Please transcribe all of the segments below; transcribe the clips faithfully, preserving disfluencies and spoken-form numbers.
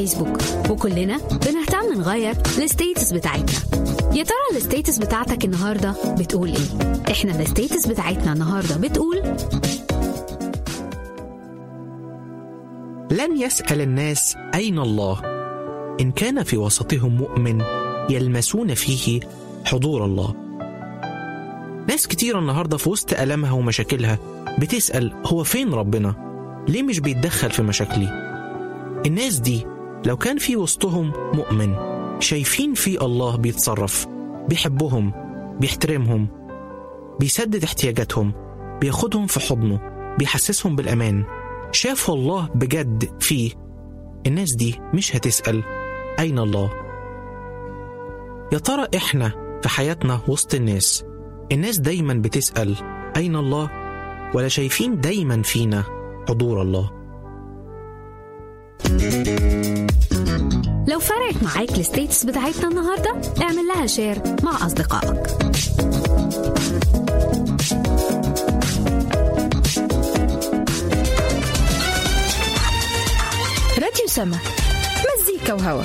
الفيسبوك، وكلنا بنهتم نغير الستيتس بتاعتنا. يا ترى الستيتس بتاعتك النهاردة بتقول ايه؟ احنا الستيتس بتاعتنا النهاردة بتقول: لن يسأل الناس أين الله إن كان في وسطهم مؤمن يلمسون فيه حضور الله. ناس كتير النهاردة في وسط ألمها ومشاكلها بتسأل: هو فين ربنا؟ ليه مش بيتدخل في مشاكلي؟ الناس دي لو كان في وسطهم مؤمن شايفين في الله بيتصرف، بيحبهم، بيحترمهم، بيسدد احتياجاتهم، بياخدهم في حضنه، بيحسسهم بالأمان، شافوا الله بجد فيه، الناس دي مش هتسأل أين الله. يا ترى إحنا في حياتنا وسط الناس، الناس دايما بتسأل أين الله، ولا شايفين دايما فينا حضور الله؟ لو فرقت معاك الستيتس بتاعتنا النهاردة، اعمل لها شير مع أصدقائك. راديو سما، مزيكا وهوا.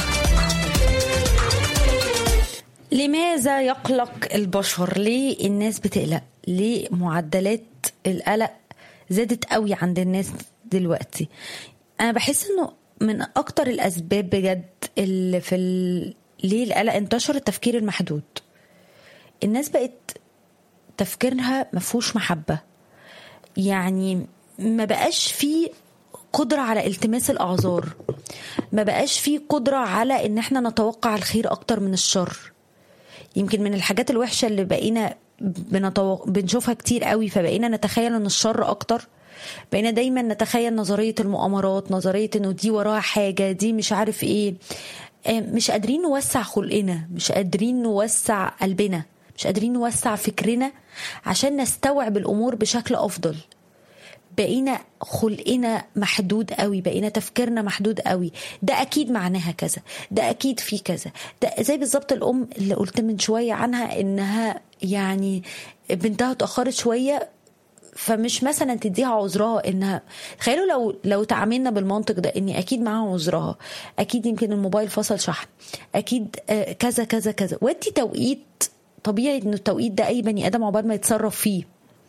لماذا يقلق البشر؟ ليه الناس بتقلق؟ ليه معدلات القلق زادت قوي عند الناس دلوقتي؟ أنا بحس إنه من أكتر الأسباب بجد اللي في ال... ليه القلق انتشر التفكير المحدود. الناس بقت تفكيرها مفهوش محبة، يعني ما بقاش فيه قدرة على التماس الأعذار، ما بقاش فيه قدرة على إن احنا نتوقع الخير أكتر من الشر. يمكن من الحاجات الوحشة اللي بقينا بنتوق... بنشوفها كتير قوي، فبقينا نتخيل إن الشر أكتر. بقينا دايما نتخيل نظرية المؤامرات، نظرية إنه دي وراها حاجة، دي مش عارف إيه. مش قادرين نوسع خلقنا، مش قادرين نوسع قلبنا، مش قادرين نوسع فكرنا عشان نستوعب الأمور بشكل أفضل. بقينا خلقنا محدود قوي، بقينا تفكيرنا محدود قوي. ده أكيد معناها كذا، ده أكيد في كذا. ده زي بالضبط الأم اللي قلت من شوية عنها إنها يعني بنتها تأخرت شوية، فمش مثلا تديها عذرها. انها تخيلوا لو لو تعاملنا بالمنطق ده، اني اكيد معاها عذرها، اكيد يمكن الموبايل فصل شحن، اكيد كذا كذا كذا، ودي توقيت طبيعي انه التوقيت ده اي بني ادم عقبال ما يتصرف فيه.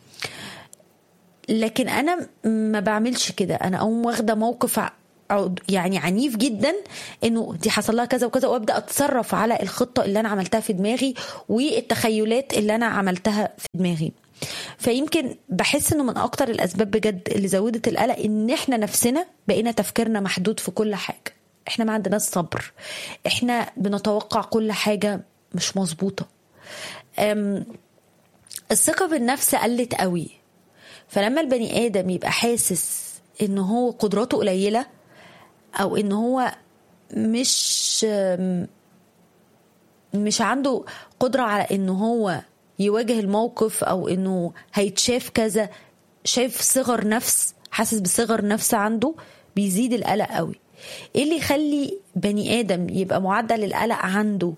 لكن انا ما بعملش كده، انا اقوم واخده موقف يعني عنيف جدا انه دي حصل لها كذا وكذا، وابدا اتصرف على الخطه اللي انا عملتها في دماغي والتخيلات اللي انا عملتها في دماغي. فيمكن بحس انه من اكتر الاسباب بجد اللي زودت القلق ان احنا نفسنا بقينا تفكيرنا محدود في كل حاجه. احنا ما عندناش صبر، احنا بنتوقع كل حاجه مش مظبوطه. الثقه بالنفس قلت قوي. فلما البني ادم يبقى حاسس انه هو قدراته قليله، او انه هو مش مش عنده قدره على انه هو يواجه الموقف، او انه هيتشاف كذا، شايف صغر نفس، حاسس بصغر نفس عنده، بيزيد القلق قوي. ايه اللي يخلي بني ادم يبقى معدل القلق عنده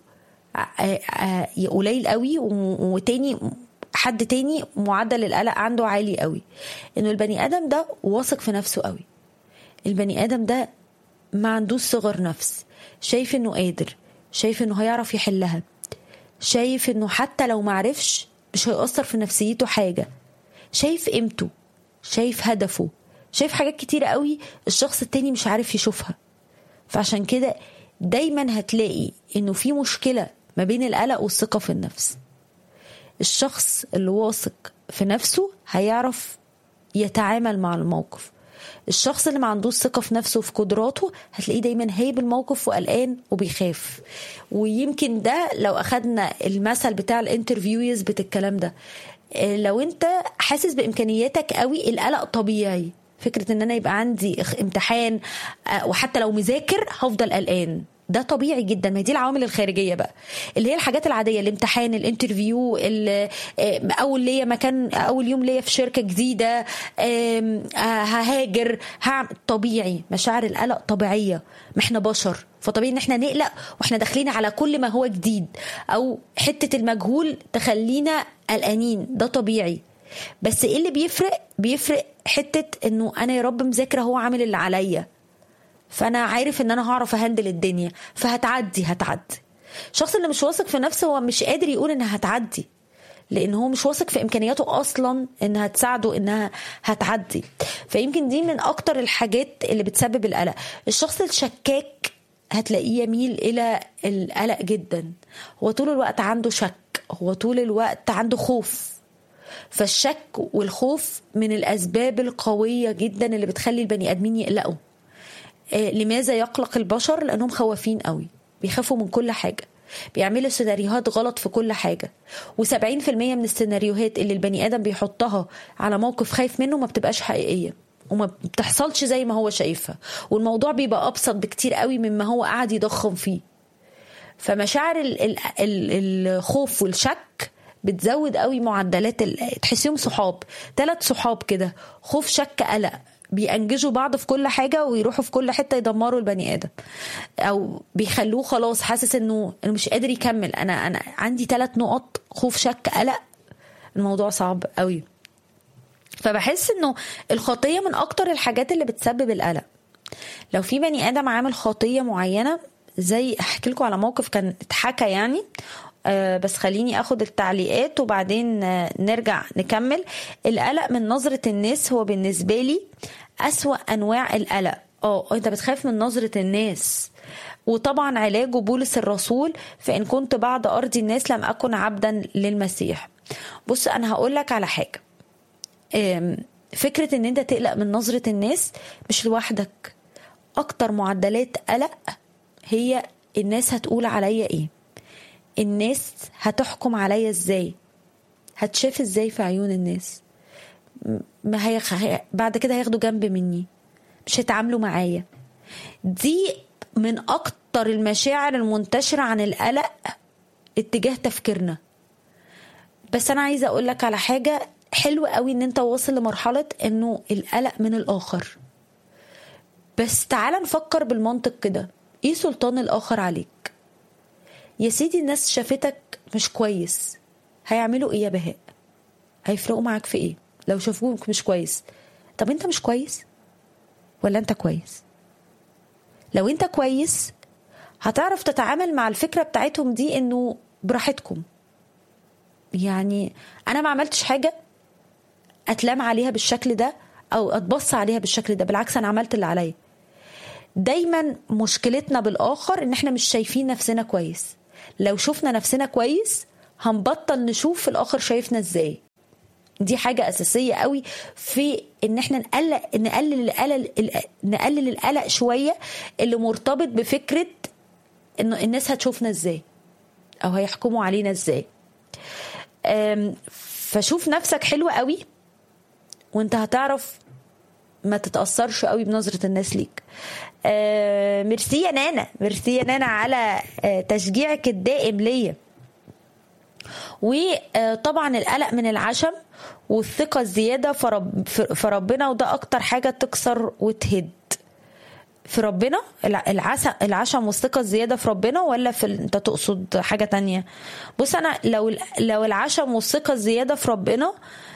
قليل قوي، وتاني حد تاني معدل القلق عنده عالي قوي؟ انه البني ادم ده واثق في نفسه قوي، البني ادم ده ما عندوش صغر نفس، شايف انه قادر، شايف انه هيعرف يحلها، شايف انه حتى لو معرفش مش هيأثر في نفسيته حاجة، شايف قيمته، شايف هدفه، شايف حاجات كتيرة قوي الشخص التاني مش عارف يشوفها. فعشان كده دايما هتلاقي انه في مشكلة ما بين القلق والثقة في النفس. الشخص اللي واثق في نفسه هيعرف يتعامل مع الموقف. الشخص اللي ما عندوش ثقة في نفسه وفي قدراته هتلاقيه دايما هايب الموقف وقلقان وبيخاف. ويمكن ده لو أخدنا المثل بتاع الانترفيو يثبت الكلام ده. لو انت حاسس بإمكانياتك قوي القلق طبيعي. فكرة ان انا يبقى عندي امتحان وحتى لو مذاكر هفضل قلقان، ده طبيعي جدا. ما دي العوامل الخارجيه بقى اللي هي الحاجات العاديه، الامتحان، الانترفيو، اول ليا مكان، اول يوم ليا في شركه جديده، ههاجر، طبيعي. مشاعر القلق طبيعيه، ما احنا بشر، فطبيعي ان احنا نقلق واحنا داخلين على كل ما هو جديد، او حته المجهول تخلينا قلقانين، ده طبيعي. بس ايه اللي بيفرق؟ بيفرق حته انه انا يا رب مذاكره، هو عامل اللي عليا، فانا عارف ان انا هعرف اهندل الدنيا فهتعدي هتعدي. الشخص اللي مش واثق في نفسه هو مش قادر يقول انها هتعدي، لان هو مش واثق في امكانياته اصلا انها تساعده انها هتعدي. فيمكن دي من اكتر الحاجات اللي بتسبب القلق. الشخص الشكاك هتلاقيه يميل الى القلق جدا، هو طول الوقت عنده شك، هو طول الوقت عنده خوف. فالشك والخوف من الاسباب القويه جدا اللي بتخلي البني ادمين يقلقوا. آه لماذا يقلق البشر؟ لانهم خوافين قوي، بيخافوا من كل حاجه، بيعملوا سيناريوهات غلط في كل حاجة. وسبعين في المية من السيناريوهات اللي البني آدم بيحطها على موقف خايف منه ما بتبقاش حقيقية وما بتحصلش زي ما هو شايفها، والموضوع بيبقى أبسط بكتير قوي مما هو قاعد يضخم فيه. فمشاعر ال- ال- ال- الخوف والشك بتزود قوي معدلات ال- تحسيهم صحاب، ثلاث صحاب كده، خوف شك قلق، بيأنجزوا بعض في كل حاجة ويروحوا في كل حتة يدمروا البني آدم، أو بيخلوه خلاص حاسس إنه إنه مش قادر يكمل. أنا أنا عندي ثلاث نقط، خوف شك قلق، الموضوع صعب قوي. فبحس إنه الخطية من أكتر الحاجات اللي بتسبب القلق. لو في بني آدم عامل خطية معينة، زي أحكي لكم على موقف كان اتحكى يعني، آه بس خليني أخد التعليقات وبعدين آه نرجع نكمل. القلق من نظرة الناس هو بالنسبة لي أسوأ أنواع القلق. اه انت بتخاف من نظرة الناس، وطبعا علاجه بولس الرسول فإن كنت بعد أرضي الناس لم أكن عبدا للمسيح. بص أنا هقولك على حاجة، فكرة ان انت تقلق من نظرة الناس مش لوحدك. اكتر معدلات قلق هي الناس هتقول عليا ايه، الناس هتحكم عليا ازاي، هتشاف ازاي في عيون الناس، ما هي بعد كده هياخدوا جنب مني، مش هيتعاملوا معايا. دي من اكتر المشاعر المنتشرة عن القلق اتجاه تفكيرنا. بس انا عايزة اقولك على حاجة حلوة قوي، ان انت واصل لمرحلة انه القلق من الاخر. بس تعال نفكر بالمنطق كده، ايه سلطان الاخر عليك؟ يا سيدي الناس شافتك مش كويس، هيعملوا ايه يا بهاء؟ هيفرقوا معاك في ايه لو شافوك مش كويس؟ طب انت مش كويس ولا انت كويس؟ لو انت كويس هتعرف تتعامل مع الفكرة بتاعتهم دي انه براحتكم، يعني انا ما عملتش حاجة اتلام عليها بالشكل ده او اتبص عليها بالشكل ده، بالعكس انا عملت اللي عليا. دايما مشكلتنا بالاخر ان احنا مش شايفين نفسنا كويس. لو شفنا نفسنا كويس هنبطل نشوف الاخر شايفنا ازاي. دي حاجة اساسية قوي في ان احنا نقلق نقلل القلق نقلل القلق شوية اللي مرتبط بفكرة انه الناس هتشوفنا ازاي او هيحكموا علينا ازاي. فشوف نفسك حلوة قوي وانت هتعرف ما تتأثرش قوي بنظرة الناس ليك. آه ميرسي يا نانا، ميرسي يا نانا على آه تشجيعك الدائم ليا. وطبعا القلق من العشم والثقة الزيادة فرب في ربنا، وده اكتر حاجة تكسر وتهد في ربنا. العشم العشم والثقة الزيادة في ربنا، ولا في انت تقصد حاجة تانية؟ بص انا لو لو العشم والثقة الزيادة في ربنا،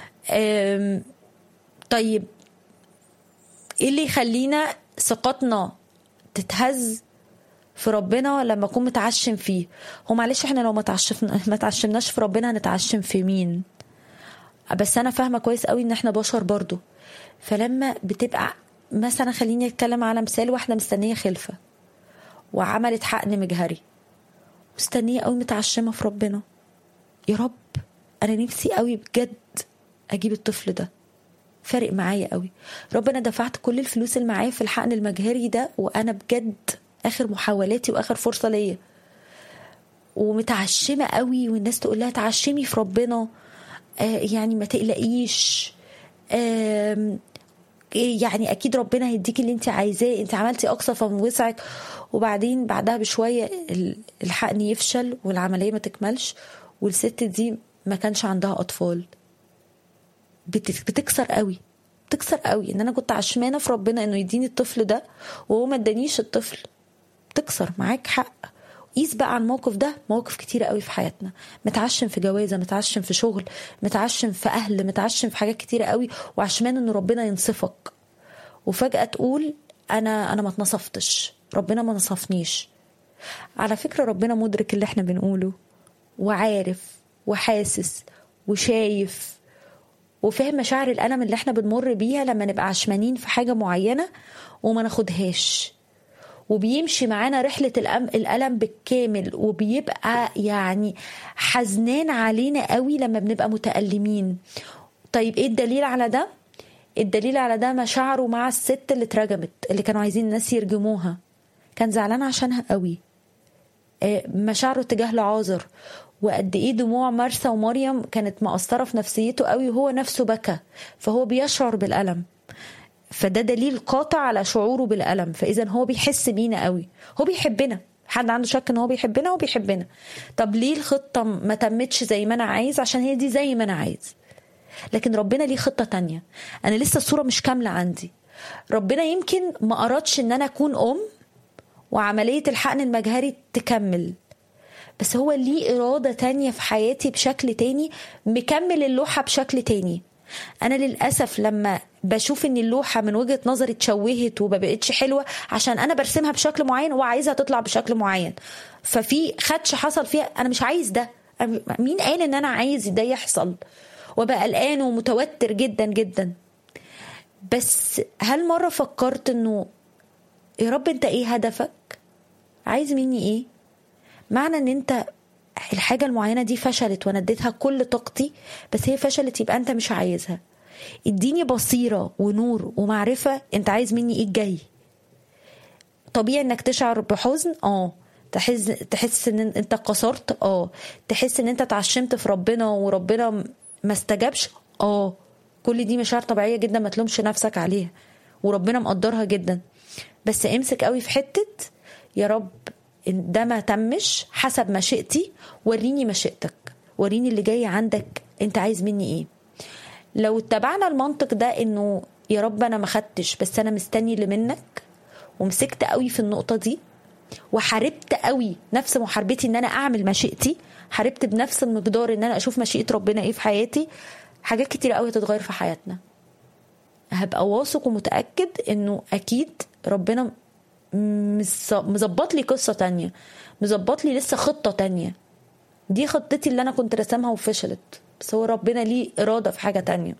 طيب ايه اللي يخلينا ثقتنا تتهز في ربنا لما اكون متعشم فيه؟ هو معلش احنا لو ما تعشمنا ما تعشمناش في ربنا هنتعشم في مين؟ بس انا فاهمه كويس قوي ان احنا بشر برضو. فلما بتبقى مثلا، خليني اتكلم على مثال، واحده مستنيه خلفه وعملت حقن مجهري، مستنيه قوي متعشمه في ربنا، يا رب انا نفسي قوي بجد اجيب الطفل ده، فارق معايا قوي، ربنا دفعت كل الفلوس اللي معايا في الحقن المجهري ده، وانا بجد اخر محاولاتي واخر فرصه ليا، ومتعشمه قوي، والناس تقول لها تعشمي في ربنا، آه يعني ما تقلقيش، آه يعني اكيد ربنا هيديكي اللي انت عايزاه، انت عملتي اقصى فمن وسعك. وبعدين بعدها بشويه الحقن يفشل والعمليه ما تكملش، والست دي ما كانش عندها اطفال. بتكسر قوي بتكسر قوي ان انا كنت عشمانه في ربنا انه يديني الطفل ده وهو ما ادانيش الطفل. بتكسر معاك حق. قيس بقى على الموقف ده مواقف كتيره قوي في حياتنا، متعشم في جوازه، متعشم في شغل، متعشم في اهل، متعشم في حاجات كتيره قوي، وعشمان ان ربنا ينصفك، وفجاه تقول انا انا ما اتنصفتش، ربنا ما نصفنيش. على فكرة ربنا مدرك اللي احنا بنقوله وعارف وحاسس وشايف وفهم مشاعر الألم اللي احنا بنمر بيها لما نبقى عشمانين في حاجة معينة وما ناخدهاش، وبيمشي معانا رحلة الألم بالكامل، وبيبقى يعني حزنان علينا قوي لما بنبقى متألمين. طيب ايه الدليل على ده؟ الدليل على ده مشاعره مع الست اللي اترجمت، اللي كانوا عايزين الناس يرجموها، كان زعلان عشانها قوي. مشاعره تجاه لعازر، وقد ايه دموع مرثا ومريم كانت مأثرة في نفسيته قوي، وهو نفسه بكى، فهو بيشعر بالألم. فده دليل قاطع على شعوره بالألم. فإذا هو بيحس بينا قوي، هو بيحبنا. حد عنده شك ان هو بيحبنا؟ هو بيحبنا. طب ليه الخطة ما تمتش زي ما انا عايز؟ عشان هي دي زي ما انا عايز. لكن ربنا ليه خطة تانية، انا لسه الصورة مش كاملة عندي. ربنا يمكن ما أرادش ان انا اكون ام وعملية الحقن المجهري تكمل، بس هو ليه إرادة تانية في حياتي بشكل تاني، مكمل اللوحة بشكل تاني. أنا للأسف لما بشوف إن اللوحة من وجهة نظري اتشوهت ومبقتش حلوة عشان أنا برسمها بشكل معين وعايزها تطلع بشكل معين، ففي خدش حصل فيها. أنا مش عايز ده. مين قال إن أنا عايز ده يحصل؟ وبقى قلقان ومتوتر جدا جدا. بس هل مرة فكرت إنه يا رب أنت إيه هدفك؟ عايز مني إيه؟ معنى ان انت الحاجة المعينة دي فشلت وانا اديتها كل طاقتي بس هي فشلت، يبقى انت مش عايزها. اديني بصيرة ونور ومعرفة انت عايز مني ايه الجاي. طبيعي انك تشعر بحزن، اه تحس تحس ان انت قصرت، اه تحس ان انت تعشمت في ربنا وربنا ما استجابش، اه كل دي مشاعر طبيعية جدا، ما تلومش نفسك عليها وربنا مقدرها جدا. بس امسك قوي في حتة يا رب إن ده ما تمش حسب مشيئتي، وريني مشيئتك، وريني اللي جاي عندك انت عايز مني ايه. لو اتبعنا المنطق ده انه يا رب انا ما خدتش بس انا مستني اللي منك، ومسكت قوي في النقطة دي وحاربت قوي نفس محاربتي ان انا اعمل مشيئتي، حاربت بنفس المقدار ان انا اشوف مشيئة ربنا ايه في حياتي، حاجات كتير قوي هتتغير في حياتنا. هبقى واثق ومتأكد انه اكيد ربنا مزبط لي قصة تانية، مزبط لي لسه خطة تانية. دي خطتي اللي أنا كنت رسمها وفشلت، بس هو ربنا ليه إرادة في حاجة تانية.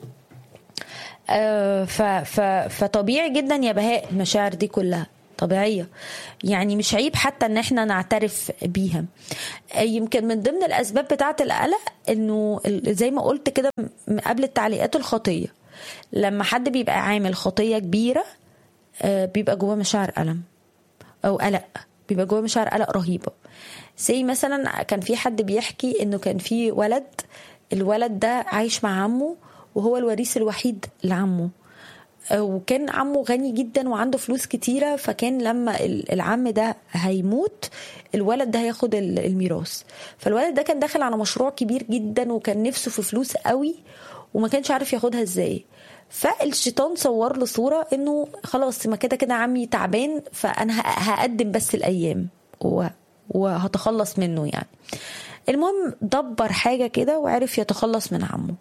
آه ف ف فطبيعي جدا يا بهاء المشاعر دي كلها طبيعية، يعني مش عيب حتى ان احنا نعترف بيها. يمكن من ضمن الأسباب بتاعة القلق انه زي ما قلت كده قبل التعليقات الخطية، لما حد بيبقى عامل خطية كبيرة بيبقى جواه مشاعر ألم أو قلق، بيبقى جواه مشاعر قلق رهيبة. زي مثلا كان في حد بيحكي إنه كان في ولد، الولد ده عايش مع عمه وهو الوريث الوحيد لعمه، وكان عمه غني جدا وعنده فلوس كتيرة، فكان لما العم ده هيموت الولد ده هياخد الميراث. فالولد ده كان داخل على مشروع كبير جدا وكان نفسه في فلوس قوي وما كانش عارف ياخدها ازاي. فالشيطان صور له صورة انه خلاص ما كده كده عمي تعبان، فانا هقدم بس الايام وهتخلص منه يعني. المهم دبر حاجة كده وعرف يتخلص من عمه،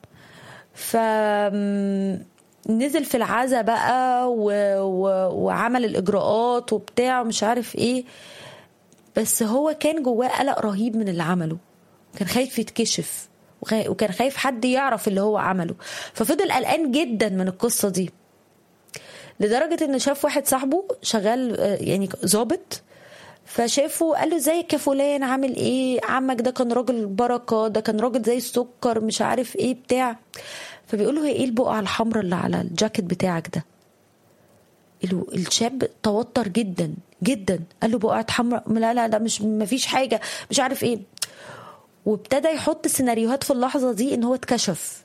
فنزل في العزا بقى و... و... وعمل الاجراءات وبتاع مش عارف ايه، بس هو كان جواه قلق رهيب من اللي عمله، كان خايف يتكشف وكان خايف حد يعرف اللي هو عمله، ففضل قلقان جدا من القصة دي، لدرجة انه شاف واحد صاحبه شغال يعني ضابط، فشافه قال له ازيك يا فلان عامل ايه، عمك ده كان راجل بركة، ده كان راجل زي السكر مش عارف ايه بتاع. فبيقول له هي ايه البقعة الحمراء اللي على الجاكيت بتاعك ده؟ الشاب توتر جدا جدا، قال له بقعة حمراء؟ لا لا ده مش مفيش حاجة مش عارف ايه. وابتدى يحط سيناريوهات في اللحظة دي ان هو اتكشف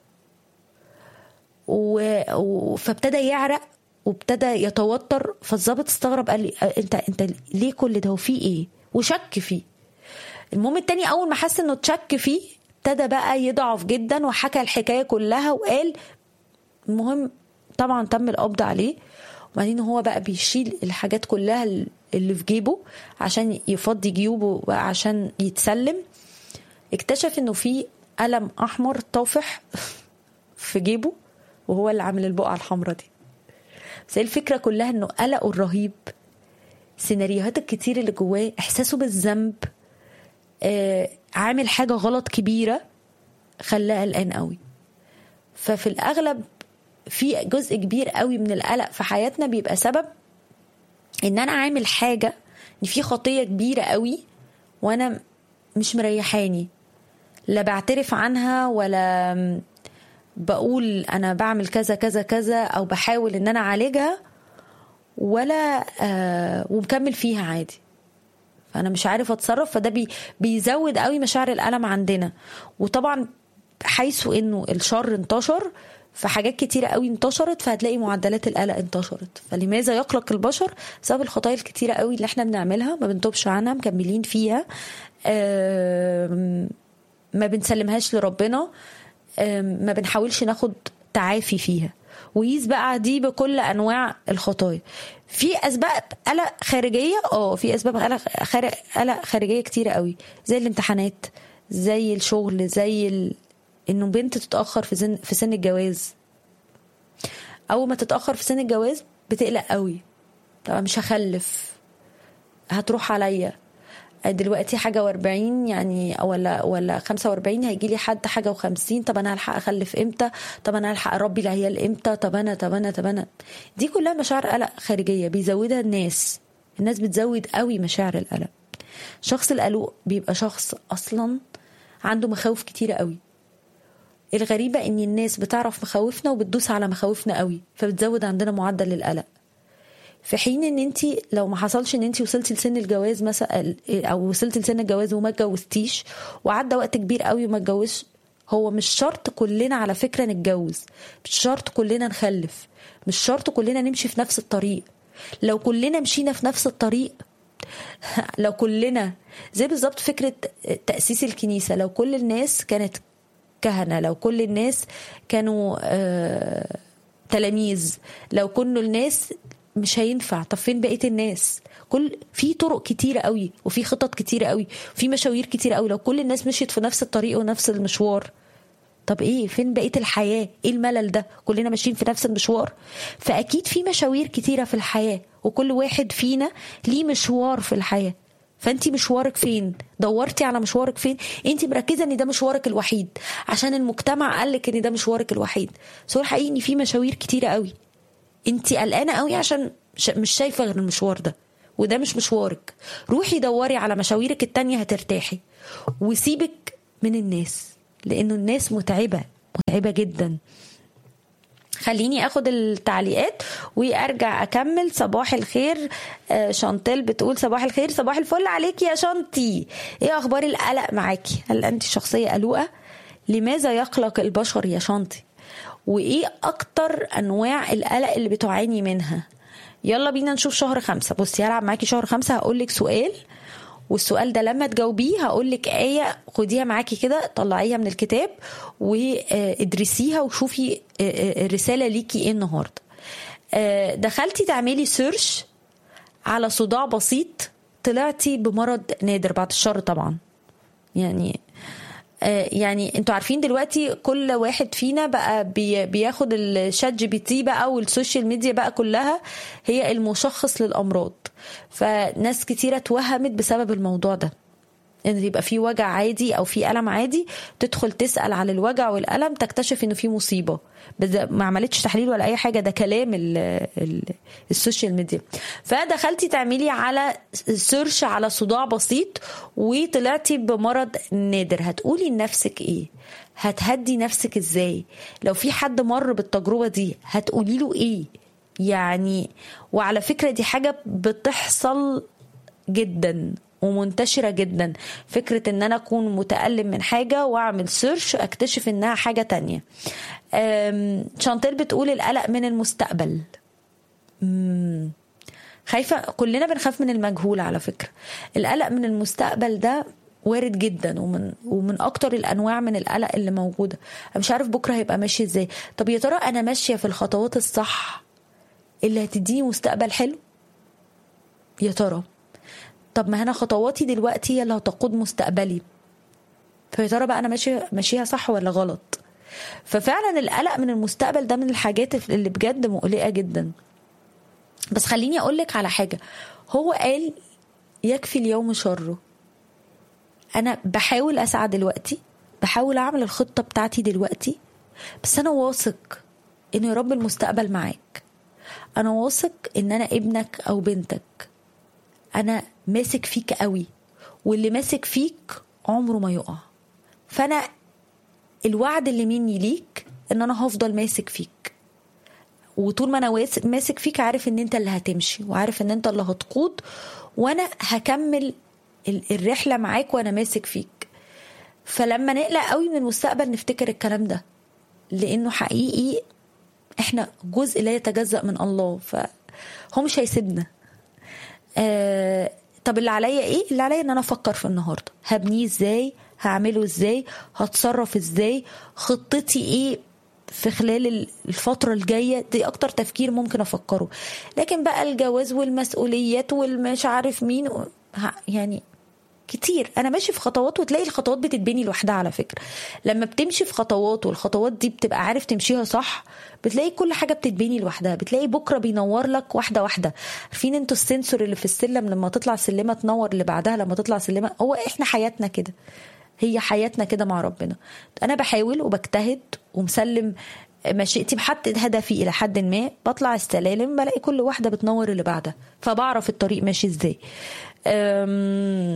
و... فابتدى يعرق وابتدى يتوتر. فالضابط استغرب قال لي انت انت ليه كل ده وفي ايه، وشك فيه. المهم التاني اول ما حس انه تشك فيه ابتدى بقى يضعف جدا وحكى الحكاية كلها وقال. المهم طبعا تم القبض عليه، وبعدين هو بقى بيشيل الحاجات كلها اللي في جيبه عشان يفضي جيوبه بقى عشان يتسلم. اكتشف انه في قلم احمر طافح في جيبه وهو اللي عامل البقعة الحمراء دي. بس الفكرة كلها انه قلقه الرهيب، سيناريوهات الكتير اللي جواه، احساسه بالذنب، آه، عامل حاجة غلط كبيرة خلاه قلقان قوي. ففي الاغلب في جزء كبير قوي من القلق في حياتنا بيبقى سبب ان انا عامل حاجة، ان في خطية كبيرة قوي وانا مش مريحاني، لا بعترف عنها ولا بقول انا بعمل كذا كذا كذا او بحاول ان انا اعالجها، ولا آه ومكمل فيها عادي. فانا مش عارف اتصرف، فده بي بيزود قوي مشاعر الألم عندنا. وطبعا حيث انه الشر انتشر فحاجات كتيرة قوي انتشرت، فهتلاقي معدلات القلق انتشرت. فلماذا يقلق البشر؟ بسبب الخطايا الكتيرة قوي اللي احنا بنعملها، ما بنتوبش عنها، مكملين فيها، ما بنسلمهاش لربنا، ما بنحاولش ناخد تعافي فيها. ويز بقى دي بكل انواع الخطايا. في اسباب قلق خارجيه، اه في اسباب قلق قلق خارجيه كتيره قوي، زي الامتحانات، زي الشغل، زي ال... انه بنت تتاخر في سن في سن الجواز. اول ما تتاخر في سن الجواز بتقلق قوي، طبعا مش هخلف، هتروح عليا دلوقتي حاجه واربعين يعني، ولا ولا خمسة واربعين هيجي لي حد حاجه وخمسين، طب انا هلحق اخلف امتى، طب انا هلحق اربي العيال امتى، طب انا طب انا طب انا دي كلها مشاعر قلق خارجيه بيزودها الناس. الناس بتزود قوي مشاعر القلق. شخص القلق بيبقى شخص اصلا عنده مخاوف كتيره قوي. الغريبه ان الناس بتعرف مخاوفنا وبتدوس على مخاوفنا قوي، فبتزود عندنا معدل القلق. في حين ان انت لو ما حصلش ان انت وصلتي لسن الجواز مثلا، او وصلتي لسن الجواز وما اتجوزتيش وعدى وقت كبير قوي وما اتجوزش، هو مش شرط كلنا على فكره نتجوز، مش شرط كلنا نخلف، مش شرط كلنا نمشي في نفس الطريق. لو كلنا مشينا في نفس الطريق، لو كلنا زي بالظبط فكره تأسيس الكنيسه، لو كل الناس كانت كهنه، لو كل الناس كانوا آه تلاميذ، لو كل الناس، مش هينفع. طب فين بقية الناس؟ كل في طرق كتيرة قوي، وفي خطط كتيرة قوي، وفي مشاوير كتيرة قوي. لو كل الناس مشيت في نفس الطريق ونفس المشوار، طب ايه فين بقية الحياة؟ ايه الملل ده؟ كلنا ماشيين في نفس المشوار. فأكيد في مشاوير كتيرة في الحياة، وكل واحد فينا ليه مشوار في الحياة. فانتي مشوارك فين؟ دورتي على مشوارك فين؟ انتي مركزة ان ده مشوارك الوحيد عشان المجتمع قالك ان ده مشوارك الوحيد. بس هو الحقيقي ان في مشاوير كتيرة قوي، انتي قلقانة قوي عشان مش شايفة غير المشوار ده، وده مش مشوارك. روحي دوري على مشاويرك التانية هترتاحي، وسيبك من الناس، لانه الناس متعبة متعبة جدا. خليني اخد التعليقات وارجع اكمل. صباح الخير، شانتل بتقول صباح الخير، صباح الفل عليكي يا شانتي، ايه اخبار القلق معاكي؟ هل انت شخصية قلقة؟ لماذا يقلق البشر يا شانتي؟ وايه اكتر انواع القلق اللي بتعاني منها؟ يلا بينا نشوف شهر خمسة. بصي هلعب معاكي شهر خمسة، هقولك سؤال، والسؤال ده لما تجاوبيه هقولك آية خديها معاكي كده، طلعيها من الكتاب وادرسيها وشوفي الرسالة ليكي ايه النهاردة. دخلتي تعملي سيرش على صداع بسيط، طلعتي بمرض نادر، بعد الشر طبعا. يعني يعني انتوا عارفين دلوقتي كل واحد فينا بقى بي بياخد الشات جي بي تي بقى، والسوشيال ميديا بقى كلها هي المشخص للأمراض. فناس كتيرة توهمت بسبب الموضوع ده، ان يبقى في وجع عادي او في ألم عادي، تدخل تسأل على الوجع والألم تكتشف انه في مصيبة، ما عملتش تحليل ولا اي حاجة، ده كلام ال ال السوشيال ميديا. فدخلتي تعملي على سيرش على صداع بسيط وطلعتي بمرض نادر، هتقولي لنفسك ايه؟ هتهدي نفسك ازاي؟ لو في حد مر بالتجربة دي هتقولي له ايه يعني؟ وعلى فكرة دي حاجة بتحصل جدا ومنتشرة جدا، فكرة ان انا اكون متألم من حاجة واعمل سيرش اكتشف انها حاجة تانية. شانتل بتقول القلق من المستقبل. مم. خايفة، كلنا بنخاف من المجهول على فكرة. القلق من المستقبل ده وارد جدا، ومن ومن اكتر الانواع من القلق اللي موجودة. انا مش عارف بكرة هيبقى ماشي ازاي. طب يا ترى انا ماشية في الخطوات الصح اللي هتديني مستقبل حلو؟ يا ترى طب ما انا خطواتي دلوقتي هي اللي هتقود مستقبلي، فيا ترى بقى انا ماشيه ماشيها صح ولا غلط؟ ففعلا القلق من المستقبل ده من الحاجات اللي بجد مقلقه جدا. بس خليني اقولك على حاجة، هو قال يكفي اليوم شره. انا بحاول اسعى دلوقتي، بحاول اعمل الخطة بتاعتي دلوقتي، بس انا واثق ان يا رب المستقبل معاك. انا واثق ان انا ابنك او بنتك، انا ماسك فيك قوي، واللي ماسك فيك عمره ما يقع. فانا الوعد اللي مني ليك ان انا هفضل ماسك فيك، وطول ما انا ماسك فيك عارف ان انت اللي هتمشي، وعارف ان انت اللي هتقود، وانا هكمل الرحلة معاك وانا ماسك فيك. فلما نقلق قوي من المستقبل نفتكر الكلام ده، لانه حقيقي احنا جزء لا يتجزأ من الله، فهو مش هيسيبنا. آه طب اللي عليا ايه؟ اللي عليا ان انا افكر في النهارده هبنيه ازاي، هعمله ازاي، هتصرف ازاي، خطتي ايه في خلال الفترة الجاية. دي اكتر تفكير ممكن افكره. لكن بقى الجواز والمسؤوليات والمش عارف مين يعني كتير، انا ماشي في خطوات، وتلاقي الخطوات بتتبني لوحدها. على فكرة لما بتمشي في خطوات والخطوات دي بتبقى عارف تمشيها صح، بتلاقي كل حاجة بتتبني لوحدها. بتلاقي بكرة بينور لك واحدة واحدة. عارفين انتوا السنسور اللي في السلم، لما تطلع سلمة تنور اللي بعدها لما تطلع سلمة؟ هو احنا حياتنا كده، هي حياتنا كده مع ربنا. انا بحاول وبجتهد ومسلم مشيئتي، محدد هدفي الى حد ما، بطلع السلالم بلاقي كل واحدة بتنور اللي بعدها، فبعرف الطريق ماشي ازاي. أم...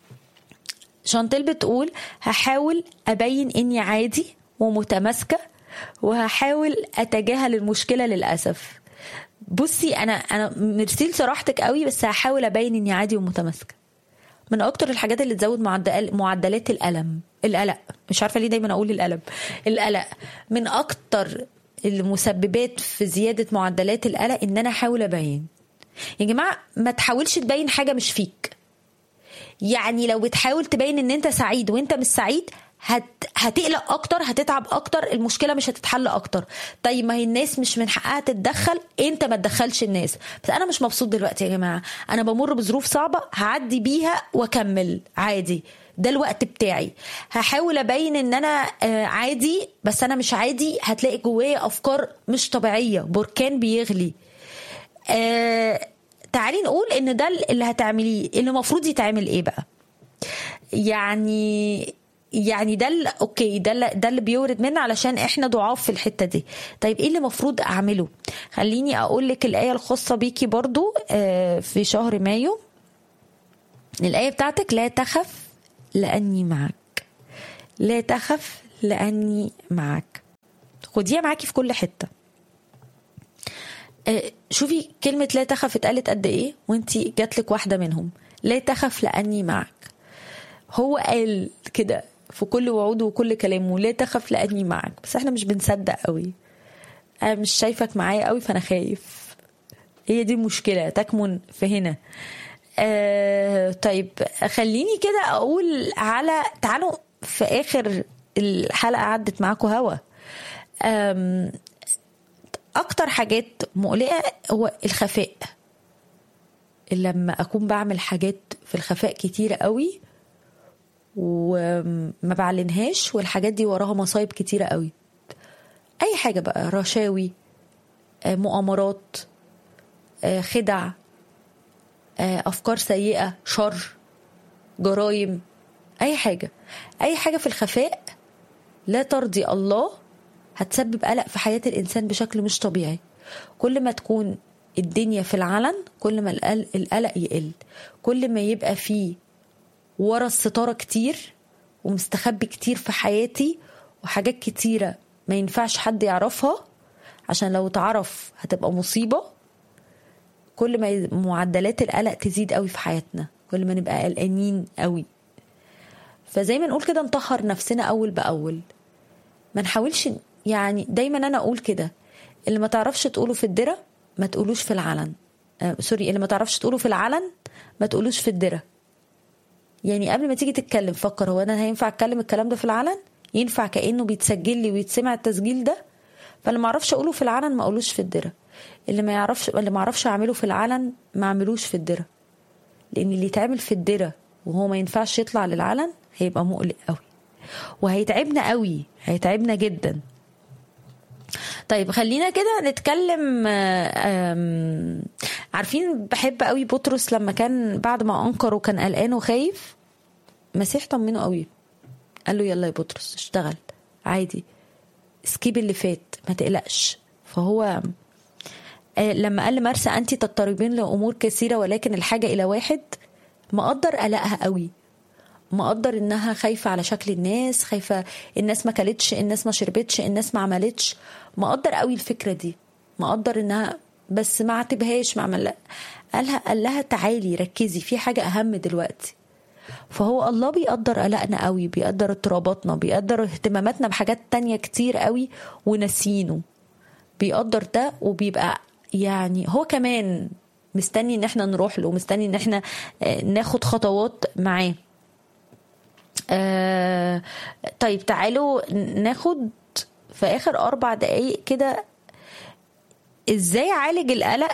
شانتيل بتقول هحاول أبين إني عادي ومتماسكة، وهحاول أتجاهل المشكلة للأسف. بصي أنا أنا مرسيل صراحتك قوي، بس هحاول أبين إني عادي ومتماسكة. من أكتر الحاجات اللي تزود معدل معدلات الألم القلق، مش عارفة ليه دايما أقول الألم القلق، من أكتر المسببات في زيادة معدلات القلق إن أنا أحاول أبين. يا جماعة ما تحاولش تبين حاجة مش فيك. يعني لو بتحاول تبين ان انت سعيد وانت مش سعيد، هت... هتقلق اكتر، هتتعب اكتر، المشكله مش هتتحل اكتر. طيب ما هي الناس مش من حقها تتدخل، انت ما تدخلش الناس. بس انا مش مبسوط دلوقتي يا جماعه، انا بمر بظروف صعبه، هعدي بيها واكمل عادي، ده الوقت بتاعي. هحاول ابين ان انا عادي، بس انا مش عادي. هتلاقي جوايا افكار مش طبيعيه، بركان بيغلي. أه... تعالي نقول ان ده اللي هتعمليه، اللي المفروض يتعمل ايه بقى. يعني يعني ده اللي اوكي، ده اللي ده اللي بيورد منا علشان احنا ضعاف في الحته دي. طيب ايه اللي المفروض اعمله؟ خليني اقول لك الايه الخاصه بيكي برضو في شهر مايو. الايه بتاعتك لا تخف لاني معك، لا تخف لاني معك. خديها معاكي في كل حته. شوفي كلمة لا تخف اتقالت قد ايه وانتي جاتلك واحدة منهم، لا تخف لأني معك. هو قال كده في كل وعوده وكل كلامه، لا تخف لأني معك، بس احنا مش بنصدق قوي. انا مش شايفك معايا قوي فانا خايف. هي دي المشكلة تكمن في هنا. آه طيب خليني كده اقول على، تعالوا في اخر الحلقة عدت معاكم هوا. آم اكتر حاجات مقلقة هو الخفاء. لما اكون بعمل حاجات في الخفاء كتيرة قوي وما بعلنهاش، والحاجات دي وراها مصايب كتيرة قوي. اي حاجة بقى، رشاوي، مؤامرات، خدع، افكار سيئة، شر، جرائم، اي حاجة اي حاجة في الخفاء لا ترضي الله هتسبب قلق في حياة الإنسان بشكل مش طبيعي. كل ما تكون الدنيا في العلن كل ما القلق يقل، كل ما يبقى فيه ورا الستارة كتير ومستخبي كتير في حياتي، وحاجات كتيرة ما ينفعش حد يعرفها عشان لو تعرف هتبقى مصيبة. كل ما معدلات القلق تزيد قوي في حياتنا، كل ما نبقى قلقانين قوي. فزي ما نقول كده نطهر نفسنا أول بأول، ما نحاولش. يعني دايما انا اقول كده، اللي ما تعرفش تقوله في الدرة ما تقولوش في العلن. آه سوري اللي ما تعرفش تقوله في العلن ما تقولوش في الدرة. يعني قبل ما تيجي تتكلم فكر، هو انا هينفع اتكلم الكلام ده في العلن؟ ينفع كأنه بيتسجل لي ويتسمع التسجيل ده؟ فاللي ما اعرفش اقوله في العلن ما اقولوش في الدرة. اللي ما يعرفش اللي ما اعرفش اعمله في العلن ما اعملوش في الدرة. لان اللي يتعمل في الدرة وهو ما ينفعش يطلع للعلن هيبقى مقلق قوي، وهيتعبنا قوي، هيتعبنا جدا. طيب خلينا كده نتكلم. عارفين بحب قوي بطرس لما كان بعد ما انكر وكان قلقان وخايف، مسيح طمنه قوي، قال له يلا يا بطرس اشتغل عادي، سكيب اللي فات، ما تقلقش. فهو لما قال لمرسى انت تضطربين لامور كثيره ولكن الحاجه الى واحد، مقدر قلقها قوي، مقدر انها خايفه على شكل الناس، خايفه الناس ما كلتش، الناس ما شربتش، الناس ما عملتش، مقدر قوي الفكره دي، مقدر انها بس ما عتبهاش، ما عمل، قالها قال لها تعالي ركزي في حاجه اهم دلوقتي. فهو الله بيقدر قلقنا قوي، بيقدر اضطراباتنا، بيقدر اهتماماتنا بحاجات تانية كتير قوي ونسينه، بيقدر ده، وبيبقى يعني هو كمان مستني ان احنا نروح له، مستني ان احنا ناخد خطوات معاه. آه طيب تعالوا ناخد في اخر اربع دقايق كده ازاي اعالج القلق.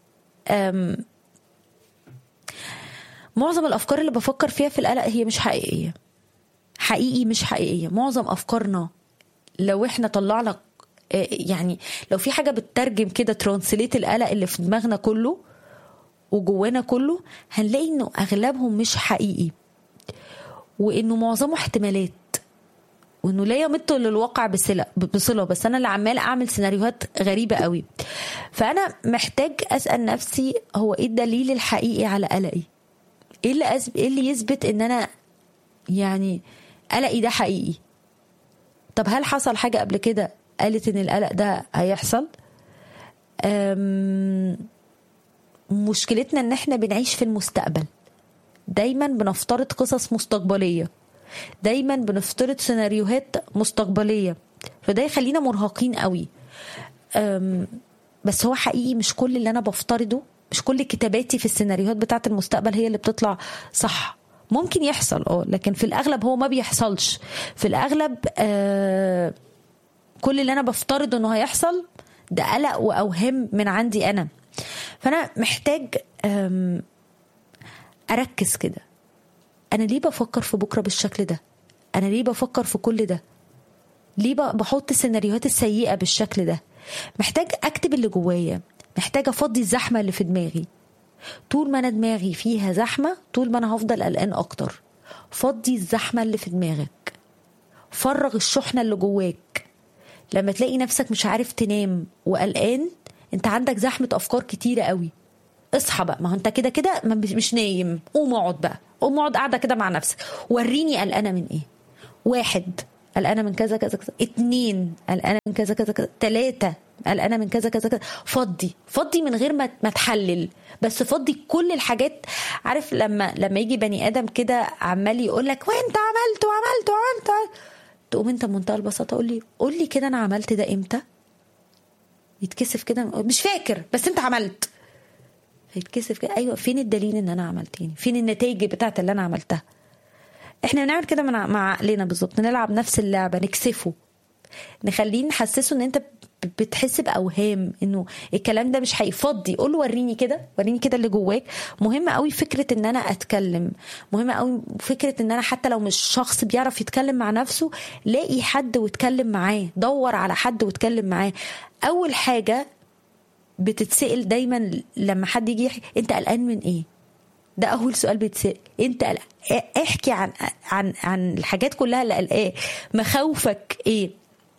معظم الافكار اللي بفكر فيها في القلق هي مش حقيقيه، حقيقي مش حقيقيه. معظم افكارنا لو احنا طلعنا يعني لو في حاجه بتترجم كده ترانسليت القلق اللي في دماغنا كله وجوانا كله، هنلاقي انه اغلبهم مش حقيقي، وانه معظمه احتمالات، وانه لا يمت للواقع بصله بصله بس انا اللي عمال اعمل سيناريوهات غريبه قوي. فانا محتاج اسال نفسي هو ايه الدليل الحقيقي على قلقي؟ ايه اللي أزب... ايه اللي يثبت ان انا يعني قلقي ده حقيقي؟ طب هل حصل حاجه قبل كده قالت ان القلق ده هيحصل؟ أم... مشكلتنا ان احنا بنعيش في المستقبل، دايما بنفترض قصص مستقبليه، دايما بنفترض سيناريوهات مستقبليه، فده يخلينا مرهقين قوي. بس هو حقيقي مش كل اللي انا بفترضه، مش كل كتاباتي في السيناريوهات بتاعه المستقبل هي اللي بتطلع صح. ممكن يحصل اه لكن في الاغلب هو ما بيحصلش. في الاغلب آه كل اللي انا بفترضه انه هيحصل ده قلق واوهام من عندي انا. فانا محتاج اركز كده، انا ليه بفكر في بكره بالشكل ده؟ انا ليه بفكر في كل ده؟ ليه بحط السيناريوهات السيئه بالشكل ده؟ محتاج اكتب اللي جوايا، محتاج افضي الزحمه اللي في دماغي. طول ما انا دماغي فيها زحمه طول ما انا هفضل قلقان اكتر. فضي الزحمه اللي في دماغك، فرغ الشحنه اللي جواك. لما تلاقي نفسك مش عارف تنام وقلقان، انت عندك زحمه افكار كتيره قوي. اصحى بقى، ما هو انت كده كده مش نايم، قوم اقعد بقى، قوم اقعد قاعده كده مع نفسك، وريني قلقانه من ايه. واحد، قلقانه من كذا كذا كذا. اتنين، قلقانه من كذا كذا كذا. تلاته، قلقانه من كذا كذا كذا. فضي فضي من غير ما ما تحلل، بس فضي كل الحاجات. عارف لما لما يجي بني ادم كده عمال يقول لك وانت عملت وعملت وعملت، تقوم انت بمنتهى البساطه قول لي قول لي كده انا عملت ده امتى؟ يتكسف كده، مش فاكر بس انت عملت. يتكسف كده، ايوه فين الدليل ان انا عملتيني؟ فين النتائج بتاعت اللي انا عملتها؟ احنا بنعمل كده مع عقلنا بالظبط، نلعب نفس اللعبه، نكسفه، نخليه نحسسه ان انت بتحس باوهام، انه الكلام ده مش هيفضي. قول له وريني كده، وريني كده اللي جواك. مهمه قوي فكره ان انا اتكلم، مهمه قوي فكره ان انا حتى لو مش شخص بيعرف يتكلم مع نفسه، لاقي حد واتكلم معاه، دور على حد واتكلم معاه. اول حاجه بتتسأل دايما لما حد يجي يحكي انت قلقان من ايه؟ ده اول سؤال بيتسأل. انت قلق... احكي عن عن عن الحاجات كلها اللي قلقاه، مخاوفك ايه.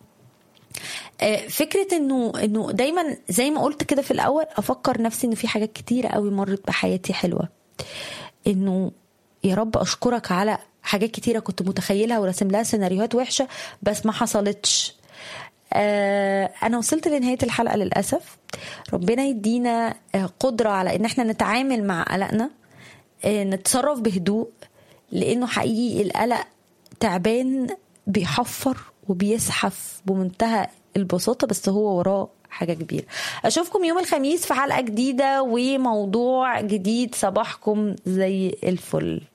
فكره انه انه دايما زي ما قلت كده في الاول، افكر نفسي ان في حاجات كتيره قوي مرت بحياتي حلوه، انه يا رب اشكرك على حاجات كتيره كنت متخيلها ورسم لها سيناريوهات وحشه بس ما حصلتش. أنا وصلت لنهاية الحلقة للأسف. ربنا يدينا قدرة على إن احنا نتعامل مع قلقنا، نتصرف بهدوء، لأنه حقيقي القلق تعبان، بيحفر وبيسحف بمنتهى البساطة، بس هو وراه حاجة كبيرة. أشوفكم يوم الخميس في حلقة جديدة وموضوع جديد. صباحكم زي الفل.